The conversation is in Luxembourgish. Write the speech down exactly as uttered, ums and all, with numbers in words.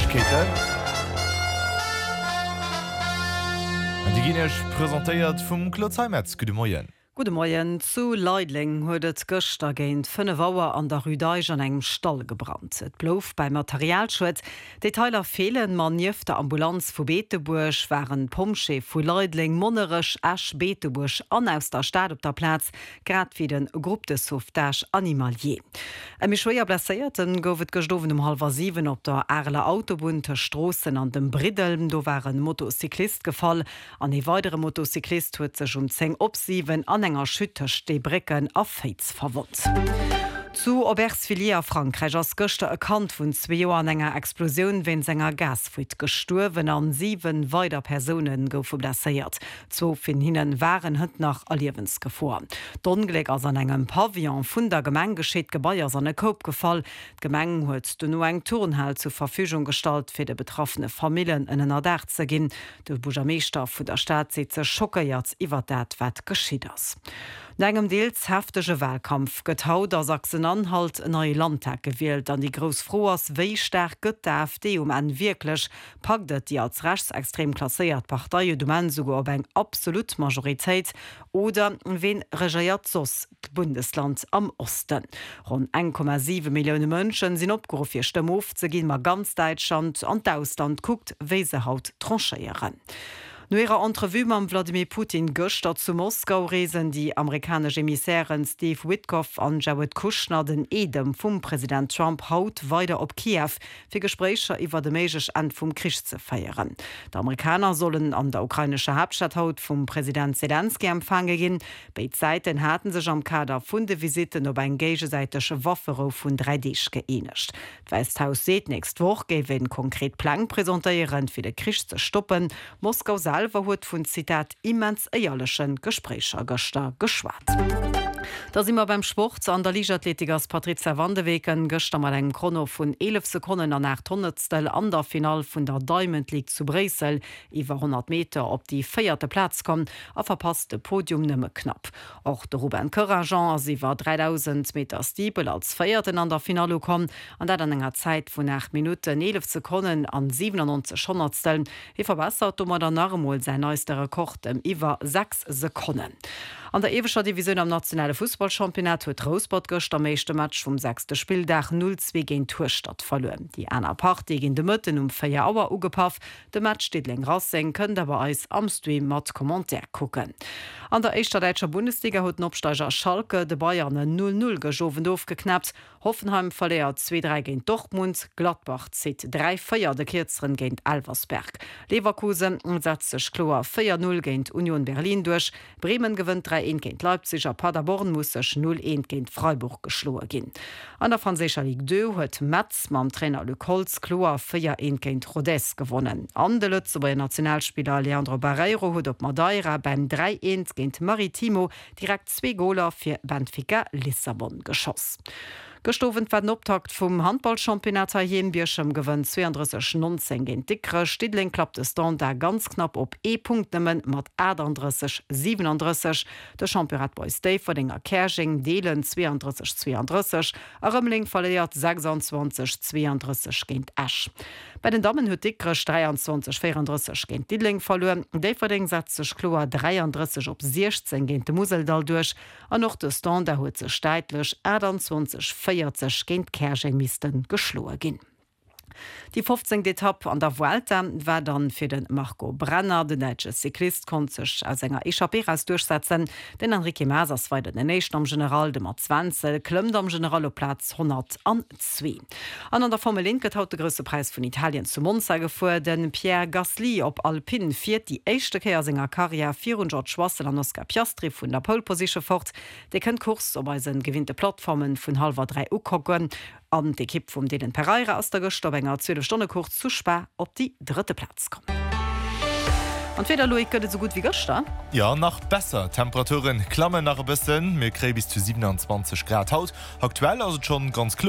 Neuigkeiten. Und die gehen präsentiert vom Claude Seimetz. Guten Morgen. Guten Morgen. Zu Leidling huet et Göster géint fënne Wauer an der Rüdeich an engem Stall gebrannt. Et blouf bei Materialschwet. Detailer fehlen man nieuf der Ambulanz vu Beetebusch waren Pomchef vu Leidling, Monnerech, Asch, Beetebusch an aus der Stadt op der Platz, grad wie den Gruppeshof Dasch Animalier. Em schwéier blesséierten goufet gestowen um halber sieben op der Erler Autobahn ter Strossen an dem Briddelm. Do waren Motocyklist gefall. An e weitere Motocyklist huet sech um zehn op sieben an enger schütterch de Brecken a Feiz verwont. Zu Aubervilliers Frankreich ass Göster erkannt vun zwei Joer an enger Explosion wenn senger Gasfuit gesturwen an sieben weiter Personen goufe blesséiert. Zwo vun hinnen waren hënd nach Allliewensgefor. D'Ongelek ass an engem Pavillon vun der Gemeng geschéet Gebaiers an e Koop gefall. D'Gemeng huet du no eng Turnhall zur Verfügung stalt fir de betroffene Familien ënnen erdacht ze ginn. De Burgermeester vu der Stadt se ze schockéiert iwwer dat wat geschiet ass. Engem deels heftege Wahlkampf gëtt haut der Sachsen-Anhalt en neue Landtag gewählt, an die Grossfroh ass wéi stark gëtt der AfD um en wirklichklech paktet die als rechtsextrem klasséiert Partei du man sogar op eng absolut Majoritéit oder wen regéiert sos d Bundesland am Osten. Rund eins Komma sieben Millionen Mënschen sinn opgerufen fir Stimme auf ze ginn mat ganz Deutschland an d'Ausland guckt wéi se haut trancheieren. No ihrer Entrevue mam Wladimir Putin Göster zu Moskau reesen die amerikanische Emissären Steve Witkoff an Jared Kushner den Edem vum Präsident Trump haut weiter op Kiew fir Gesprächer iwwer de meigech End vum Krich ze feieren. Die Amerikaner sollen an der ukrainische Hauptstadt haut vum Präsident Zelensky empfange gin. Beid Seiten hatten sech am Kader vun de Visiten op en gegesäitesche Waffero vun drei Dich geeinigt. D'Weisthaus seet nächst woch gewen konkret Plan präsentieren fir de Krich ze stoppen. Moskau huet vun Zitat immens eierlechen Gesprächer Göster geschwat. Da immer beim Sport an der Liathletikers Patricia Wandeweken gëcht mal eng Chrono vun elf Sekunden an acht Hundertstel an der Final vun der Diamond League zu Bresel iwwer hundert Meter op die feierte Platz kom a verpasste Podium nëmme knapp. Och de Ruben Courageant asiwwer dreitausend Meter Stiebel als feierten an der Finale kom an dat an enger Zeit vun acht Minuten elf Sekunden an siebenundneunzig Hundertstellen wie verbessert um der Narmol sein neuester Rekord im iwwer sechs Sekunden. An der ewescher Division am nationale Fußballchampionat huet Rosbot gocht am meeschte Match vum sechste Spieldach null zwei gegen Tourstadt verloren. Die Anna Party gin de Mëtten um vier Auer ugepaff. De Match steht leng rasseng, könnt aber eis am Stream mat Kommentar gucken. An der Eischter Deutscher Bundesliga huet Nopsteiger Schalke de Bayern null null geschoven aufgeknappt. Hoffenheim verleert zwei drei gegen Dortmund, Gladbach zieht drei vier de Kürzeren gegen Elversberg. Leverkusen setzt sich klar vier null gegen Union Berlin durch. Bremen gewinnt drei eins gegen Leipzig, a Paderborn muss sich null eins gegen Freiburg geschlagen gehen. An der französischer Ligue zwei hat Metz mit Trainer Luc Holz klar vier eins gegen Rodez gewonnen. An der Lützeburger Nationalspieler Leandro Barreiro hat op Madeira beim drei eins gegen Maritimo direkt zwei Goler für Benfica Lissabon geschossen. Gestoven war den Optakt vom Handballchampionat Bierschem gewënnt zweiunddreißig neunzehn gegen Dickre. Stidling klappt es dann da ganz knapp op E-Punkt nimmen mat achtunddreißig siebenunddreißig. Der Championat Boys Day vor den Kerching Delen zweiunddreißig zweiunddreißig. A Römling verliert sechsundzwanzig zweiunddreißig gegen Asch. Bei den Damen huet Dickre dreiundzwanzig vierunddreißig gegen Didling verloren. Deverding setzt sich klar dreiunddreißig op sechzehn gegen de Museldal durch. An noch de Stand der huet sech steitlech achtundzwanzig vierzig gegen Kerching misten geschlagen gin. Die fünfzehnte Etappe an der Vuelta war dann für den Marco Brenner, den deutsche Cyklist, konnte sich als Sänger Echaperas durchsetzen. Den Enrique Masas war den nächsten am General, dem zwanzig, klemmt am General Platz hundertzwei. An an der Formel eins hat der größte Preis von Italien zu Monza gefahren, denn Pierre Gasly op Alpine führt die erste Kehr seiner Karriere vierhundert Schwassel an Oscar Piastri von der Pole Position fort. Der kennt Kurs, ob er seine gewinnte Plattformen von halber drei Uhr gucken. An die Kipp vom Delen Pereira aus der Gestobenger zwölf Stunden kurz zu spät auf die dritte Platz kommen. Und weder Loik gëtt so gut wie gestern? Ja, nach besser. Temperaturen klammen nach ein bisschen. Wir kriegen bis zu siebenundzwanzig Grad Haut. Aktuell also schon ganz klar.